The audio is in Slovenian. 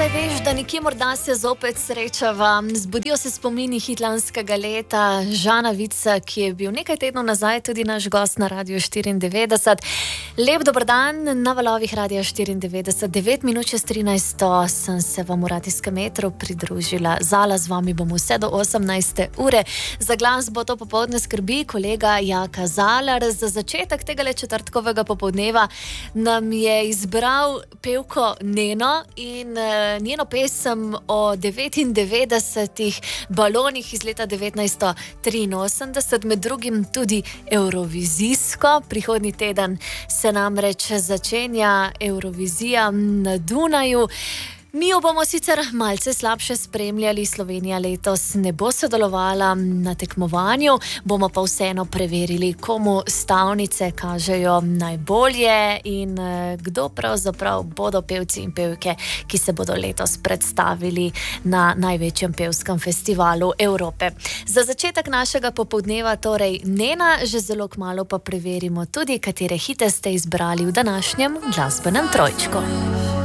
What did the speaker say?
Saj veš, da nekje morda se zopet srečava. Zbudijo se spomini hitlanskega leta. Žana Vica, ki je bil nekaj tednov nazaj tudi naš gost na Radiu 94. Lep dober dan na valovih Radia 94. 9 minut čez 13. Sem se vam v radijskem metru pridružila. Zala z vami bomo vse do 18. ure. Za glas bo to popoldne skrbi kolega Jaka Zalar. Za začetek tegale četrtkovega popoldneva nam je izbral pevko Neno in njeno pesem o 99 balonih iz leta 1983, med drugim tudi Eurovizijsko. Prihodnji teden se namreč začenja Eurovizija na Dunaju. Mi jo bomo sicer malce slabše spremljali, Slovenija letos ne bo sodelovala na tekmovanju, bomo pa vseeno preverili, komu stavnice kažejo najbolje in kdo pravzaprav bodo pevci in pevke, ki se bodo letos predstavili na največjem pevskem festivalu Evrope. Za začetek našega popoldneva torej Nena, že zelo kmalu pa preverimo tudi, katere hite ste izbrali v današnjem glasbenem trojčku.